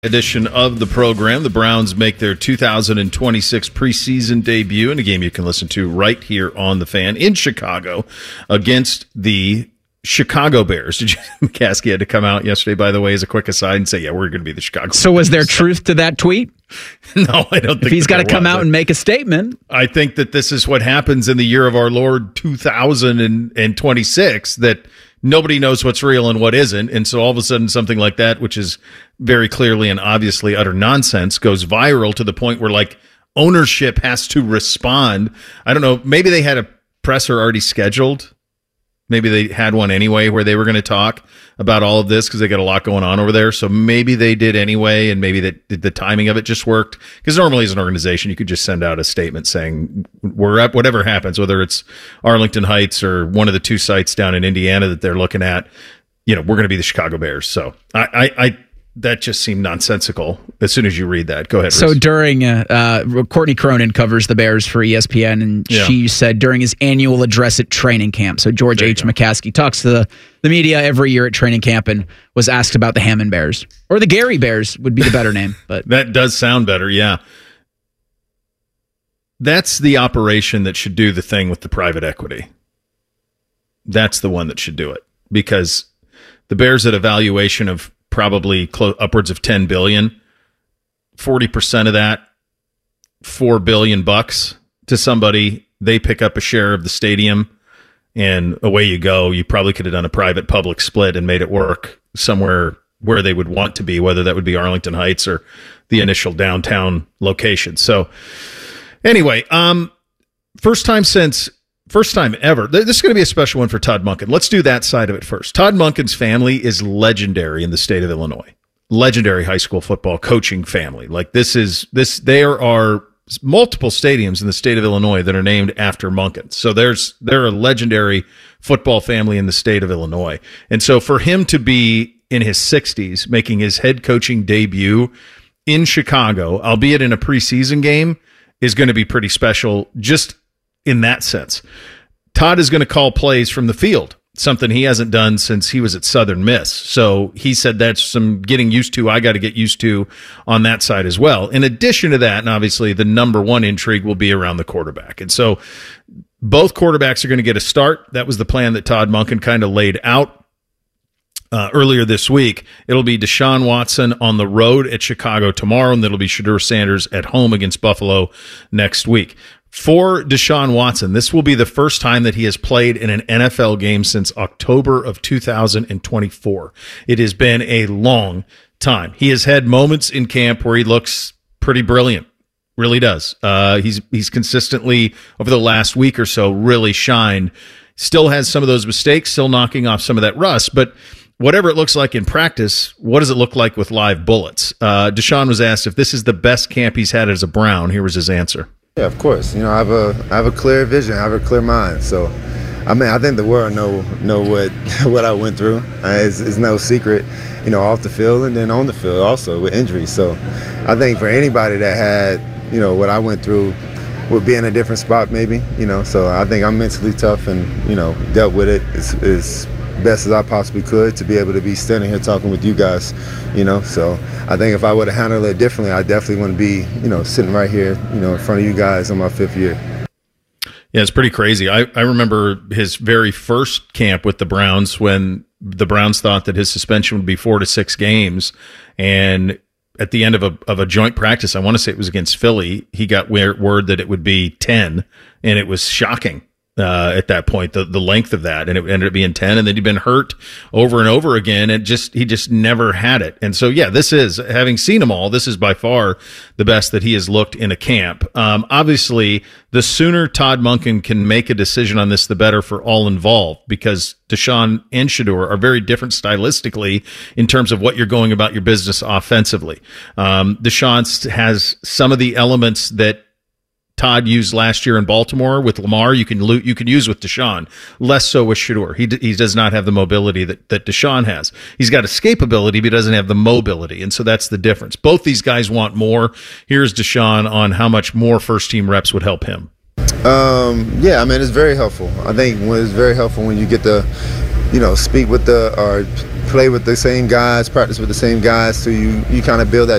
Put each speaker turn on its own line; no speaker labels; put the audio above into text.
Edition of the program. The Browns make their 2026 preseason debut in a game you can listen to right here on The Fan in Chicago against the Chicago Bears. Did you, McCaskey had to come out yesterday, by the way, as a quick aside and say, yeah, we're going to be the Chicago Bears.
So was there truth to that tweet?
No, I don't think
if he's got to come out and make a statement.
I think that this is what happens in the year of our Lord 2026, that nobody knows what's real and what isn't. And so all of a sudden something like that, which is very clearly and obviously utter nonsense, goes viral to the point where like ownership has to respond. I don't know. Maybe they had a presser already scheduled. Maybe they had one anyway where they were going to talk about all of this because they got a lot going on over there. So maybe they did anyway, and maybe the timing of it just worked. Because normally as an organization, you could just send out a statement saying, we're up, whatever happens, whether it's Arlington Heights or one of the two sites down in Indiana that they're looking at, you know, we're going to be the Chicago Bears. So I that just seemed nonsensical as soon as you read that. Go ahead,
So
Bruce.
during, Courtney Cronin covers the Bears for ESPN, and she said during his annual address at training camp, so George H. McCaskey talks to the media every year at training camp and was asked about the Hammond Bears. Or the Gary Bears would be the better name. But
that does sound better, yeah. That's the operation that should do the thing with the private equity. That's the one that should do it. Because the Bears at a valuation of probably upwards of $10 billion, 40% of that, $4 billion to somebody, they pick up a share of the stadium and away you go. You probably could have done a private public split and made it work somewhere where they would want to be, whether that would be Arlington Heights or the initial downtown location. So anyway, first time ever. This is going to be a special one for Todd Monken. Let's do that side of it first. Todd Monken's family is legendary in the state of Illinois. Legendary high school football coaching family. Like there are multiple stadiums in the state of Illinois that are named after Monken. So they're a legendary football family in the state of Illinois. And so for him to be in his 60s, making his head coaching debut in Chicago, albeit in a preseason game, is going to be pretty special just in that sense. Todd is going to call plays from the field, something he hasn't done since he was at Southern Miss. So he said that's some getting used to. I got to get used to on that side as well. In addition to that, and obviously the number one intrigue will be around the quarterback. And so both quarterbacks are going to get a start. That was the plan that Todd Monken kind of laid out earlier this week. It'll be Deshaun Watson on the road at Chicago tomorrow, and it'll be Shedeur Sanders at home against Buffalo next week. For Deshaun Watson, this will be the first time that he has played in an NFL game since October of 2024. It has been a long time. He has had moments in camp where he looks pretty brilliant. Really does. He's consistently, over the last week or so, really shined. Still has some of those mistakes, still knocking off some of that rust, but whatever it looks like in practice, what does it look like with live bullets? Deshaun was asked if this is the best camp he's had as a Brown. Here was his answer.
Yeah, of course. You know, I have a clear vision. I have a clear mind. So, I mean, I think the world know what I went through. It's no secret, you know, off the field and then on the field also with injuries. So, I think for anybody that had, you know, what I went through would be in a different spot maybe, you know. So, I think I'm mentally tough and, you know, dealt with it as best as I possibly could to be able to be standing here talking with you guys, you know. So I think if I would have handled it differently, I definitely wouldn't be, you know, sitting right here, you know, in front of you guys on my 5th year.
Yeah, it's pretty crazy. I remember his very first camp with the Browns when the Browns thought that his suspension would be 4 to 6 games, and at the end of a joint practice, I want to say it was against Philly, he got word that it would be 10, and it was shocking. At that point, the length of that, and it ended up being 10, and then he'd been hurt over and over again, and he just never had it. And so, yeah, this is, having seen them all, this is by far the best that he has looked in a camp. Obviously, the sooner Todd Monken can make a decision on this, the better for all involved, because Deshaun and Shedeur are very different stylistically in terms of what you're going about your business offensively. Deshaun has some of the elements that Todd used last year in Baltimore with Lamar. You can use with Deshaun. Less so with Shedeur. He does not have the mobility that Deshaun has. He's got escapability, but he doesn't have the mobility, and so that's the difference. Both these guys want more. Here's Deshaun on how much more first-team reps would help him.
Yeah, I mean, it's very helpful. I think it's very helpful when you get to, you know, speak with or play with the same guys, practice with the same guys, so you kind of build that